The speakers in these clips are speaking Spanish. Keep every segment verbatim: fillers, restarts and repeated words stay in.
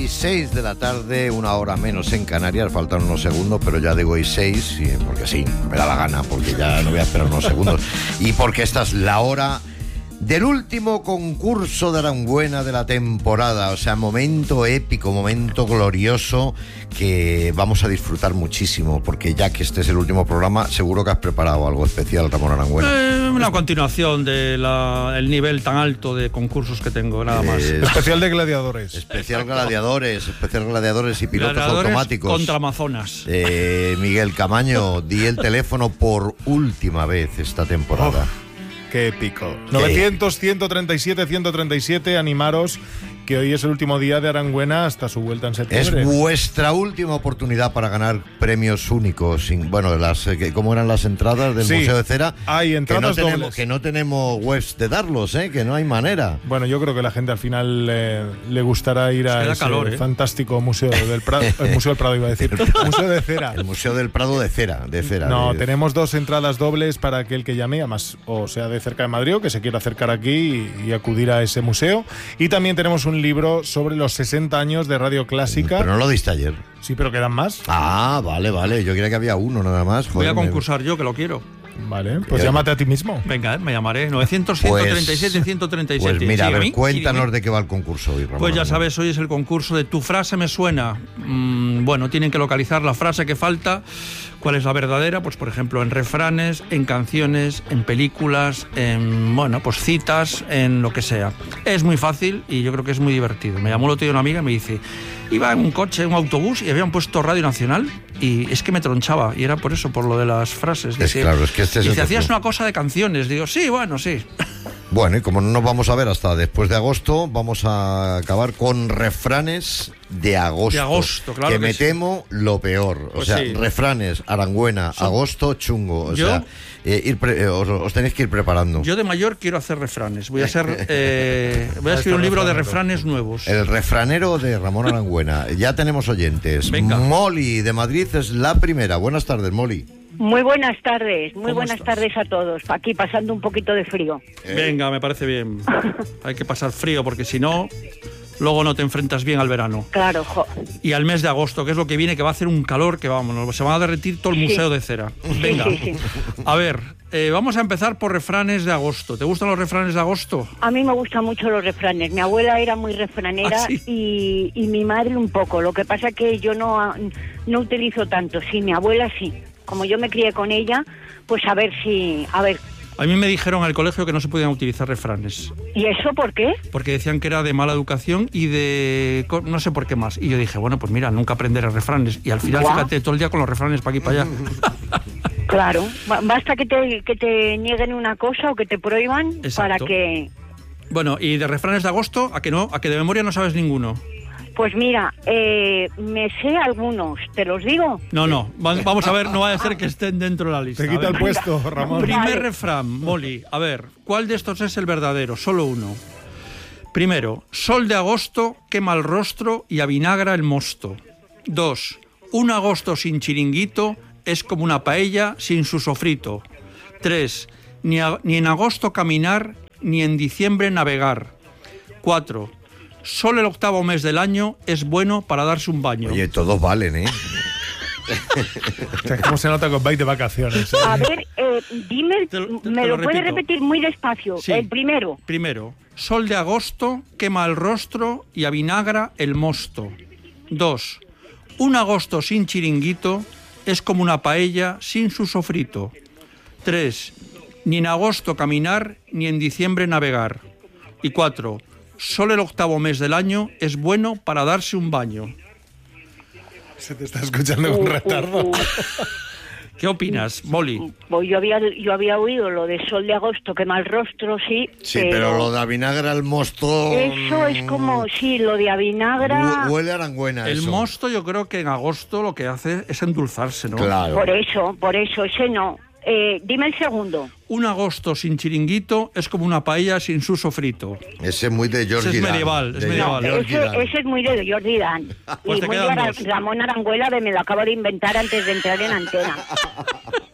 seis de la tarde, una hora menos en Canarias, faltan unos segundos, pero ya digo y seis, porque sí, me da la gana, porque ya no voy a esperar unos segundos, y porque esta es la hora del último concurso de Aranguena de la temporada, o sea, momento épico, momento glorioso que vamos a disfrutar muchísimo, porque ya que este es el último programa, seguro que has preparado algo especial, Ramón Aranguena. Eh, una continuación del nivel tan alto de concursos que tengo, nada más. Eh, especial de gladiadores. Especial gladiadores, especial gladiadores y pilotos gladiadores automáticos. Contra Amazonas. Eh, Miguel Camaño, di el teléfono por última vez esta temporada. Oh. Qué épico. novecientos, ciento treinta y siete, ciento treinta y siete, animaros que hoy es el último día de Aranguena hasta su vuelta en septiembre. Es vuestra última oportunidad para ganar premios únicos. Sin, bueno, las ¿cómo eran las entradas del sí, Museo de Cera? Hay entradas que no tenemos, dobles. que no tenemos webs de darlos, ¿eh? Que no hay manera. Bueno, yo creo que la gente al final eh, le gustará ir a ese calor, ¿eh? fantástico Museo del Prado. El Museo del Prado iba a decir. Museo de Cera. El Museo del Prado de Cera. De cera no, de... tenemos dos entradas dobles para aquel que llame, además, o sea, de cerca de Madrid, o que se quiera acercar aquí y, y acudir a ese museo. Y también tenemos un libro sobre los sesenta años de Radio Clásica. Pero no lo diste ayer. Sí, pero quedan más. Ah, vale, vale. Yo creía que había uno nada más. Joder, Voy a concursar me... yo, que lo quiero. Vale, pues ya, llámate a ti mismo. Venga, me llamaré. novecientos, ciento treinta y siete, ciento treinta y siete. Pues mira, ¿Sí, a ver, mí? cuéntanos ¿Sí, de qué va el concurso hoy, Ramón. Pues ya sabes, hoy es el concurso de Tu frase me suena. Mm, bueno, tienen que localizar la frase que falta, cuál es la verdadera, pues por ejemplo en refranes, en canciones, en películas, en, bueno, pues citas, en lo que sea. Es muy fácil y yo creo que es muy divertido. Me llamó el otro día una amiga y me dice, iba en un coche, en un autobús y habían puesto Radio Nacional y es que me tronchaba y era por eso, por lo de las frases. Es Dice, claro, es que este es dice, el hacías truco. una cosa de canciones. Digo, sí, bueno, sí. Bueno, y como no nos vamos a ver hasta después de agosto, vamos a acabar con refranes de agosto. De agosto, claro que que me sí. temo lo peor. Pues o sea, sí. refranes, Aranguena, Son- agosto, chungo. O Yo- sea, eh, ir pre- eh, os, os tenéis que ir preparando. Yo de mayor quiero hacer refranes. Voy a ser, eh, voy a escribir un libro de refranes nuevos. El refranero de Ramón Aranguena. Ya tenemos oyentes. Venga. Molly de Madrid es la primera. Buenas tardes, Molly. Muy buenas tardes, muy ¿Cómo buenas estás? tardes a todos. Aquí pasando un poquito de frío. Venga, me parece bien. Hay que pasar frío porque si no, luego no te enfrentas bien al verano. Claro, jo. Y al mes de agosto, que es lo que viene, que va a hacer un calor que vamos, se va a derretir todo el Sí. museo de cera. Venga, sí, sí. a ver, eh, vamos a empezar por refranes de agosto. ¿Te gustan los refranes de agosto? A mí me gustan mucho los refranes. Mi abuela era muy refranera ¿Ah, sí? y, y mi madre un poco. Lo que pasa que yo no, no utilizo tanto. Sí, mi abuela sí. Como yo me crié con ella, pues a ver si... A ver, A mí me dijeron al colegio que no se podían utilizar refranes, ¿y eso por qué? porque decían que era de mala educación y de... co- no sé por qué más. Y yo dije, bueno, pues mira, nunca aprenderé refranes. Y al final, Guau. fíjate, todo el día con los refranes para aquí y para allá. Claro, ba- basta que te, que te nieguen una cosa o que te prohíban Exacto. para que... Bueno, y de refranes de agosto, ¿a que no? ¿A que de memoria no sabes ninguno? Pues mira, eh, me sé algunos, ¿te los digo? No, no, va- vamos a ver, no va a ser que estén dentro de la lista. Te A quita ver. el puesto, Ramón. Primer Vale. refrán, Molly. A ver, ¿cuál de estos es el verdadero? Solo uno. Primero, sol de agosto quema el rostro y avinagra el mosto. Dos, un agosto sin chiringuito es como una paella sin su sofrito. Tres, ni, a- ni en agosto caminar, ni en diciembre navegar. Cuatro, solo el octavo mes del año es bueno para darse un baño. Oye, todos valen, ¿eh? O sea, ¿cómo se nota que vais de vacaciones? eh? A ver, eh, dime, Te lo- te- me te lo, lo puedes repito. repetir muy despacio. Sí. El primero. Primero, sol de agosto quema el rostro y avinagra el mosto. Dos, un agosto sin chiringuito es como una paella sin su sofrito. Tres, ni en agosto caminar ni en diciembre navegar. Y cuatro, solo el octavo mes del año es bueno para darse un baño. Se te está escuchando con Uh, retardo. uh, uh. ¿Qué opinas, Molly? Pues yo había, yo había oído lo de sol de agosto, quema el rostro, sí. Sí, pero lo de avinagra al mosto... Eso es como, sí, lo de avinagra. Hu- Huele a Aranguena El eso. mosto yo creo que en agosto lo que hace es endulzarse, ¿no? Claro. Por eso, por eso, ese no. Eh, dime el segundo. Un agosto sin chiringuito es como una paella sin su sofrito. Ese es muy de George Ese es Dan, medieval, es de medieval. George Ese, Dan. ese es muy de Jordi Dan. Pues y te muy de quedan Ara- dos. Ramón Aranguela, me lo acabo de inventar antes de entrar en antena.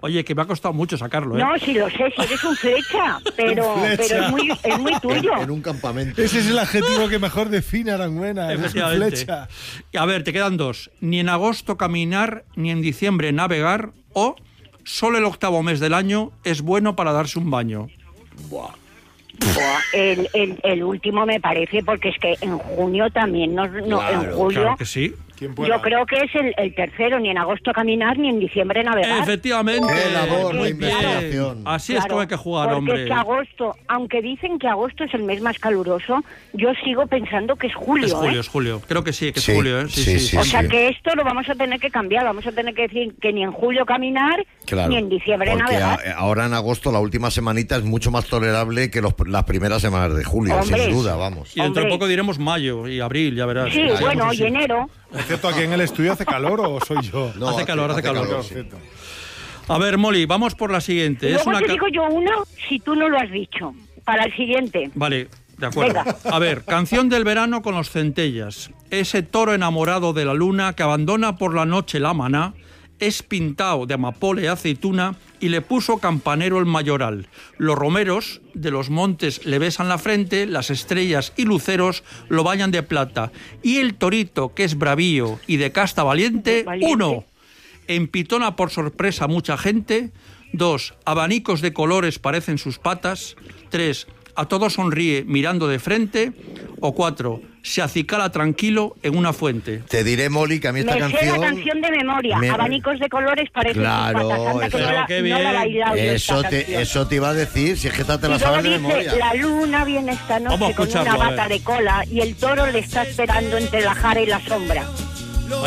Oye, que me ha costado mucho sacarlo, ¿eh? No, sí lo sé, si eres un flecha, pero, Flecha. pero es, muy, es muy tuyo. En, en un campamento. Ese es el adjetivo que mejor define a Arangüena. Es un Efectivamente. flecha. Y a ver, te quedan dos. Ni en agosto caminar, ni en diciembre navegar, o solo el octavo mes del año es bueno para darse un baño. Buah. Buah, El, el, el último me parece, porque es que en junio también, no, no Claro, en julio. Claro que sí. ¿Quién pueda? Yo creo que es el, el tercero, ni en agosto caminar, ni en diciembre navegar. Efectivamente. Qué labor, Muy qué bien. investigación. Así es Claro, como hay que jugar, porque hombre. es que agosto, aunque dicen que agosto es el mes más caluroso, yo sigo pensando que es julio. Es julio, ¿eh? es julio. Creo que sí, que es Sí, julio, ¿eh? sí, sí, O sea sí. que esto lo vamos a tener que cambiar, vamos a tener que decir que ni en julio caminar, Claro, ni en diciembre porque navegar. a- ahora en agosto, la última semanita, es mucho más tolerable que los- las primeras semanas de julio, Hombre. sin duda, vamos. Y dentro de Hombre. poco diremos mayo y abril, ya verás. Sí, Ya, ya, bueno, pues y enero. Por cierto, ¿aquí en el estudio hace calor o soy yo? No, Hace calor, hace calor. sí. Perfecto. A ver, Molly, vamos por la siguiente. Y Es luego una te ca- digo yo uno, si tú no lo has dicho, para el siguiente. Vale, de acuerdo. Venga. A ver, canción del verano con los centellas. Ese toro enamorado de la luna que abandona por la noche la maná, es pintado de amapola y aceituna y le puso campanero el mayoral. Los romeros de los montes le besan la frente, las estrellas y luceros lo bañan de plata. Y el torito, que es bravío y de casta valiente, Valiente. uno, empitona por sorpresa mucha gente. Dos, abanicos de colores parecen sus patas. Tres, a todos sonríe mirando de frente. O cuatro, se acicala tranquilo en una fuente. Te diré, Molly, que a mí esta Me sé canción... la canción de memoria. me- Abanicos de colores parecen Claro, sus patas. Anda que eso- no la, Qué no bien. la he bailado yo Eso esta te, canción. eso te iba a decir, si es que esta te Y la luego sabes de dice, memoria. la luna viene esta Vamos a noche con escucharlo, una a bata ver. de cola y el toro le está esperando entre la jara y la sombra.